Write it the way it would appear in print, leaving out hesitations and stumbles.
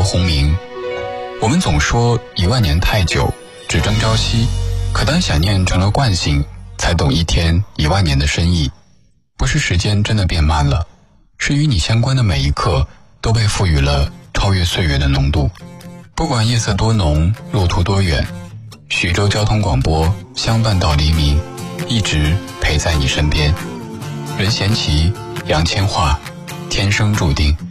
轰鸣。我们总说10000年太久，只争朝夕，可当想念成了惯性，才懂一天10000年的深意。不是时间真的变慢了，是与你相关的每一刻都被赋予了超越岁月的浓度。不管夜色多浓，路途多远，徐州交通广播相伴到黎明，一直陪在你身边。任贤齐、杨千嬅，天生注定。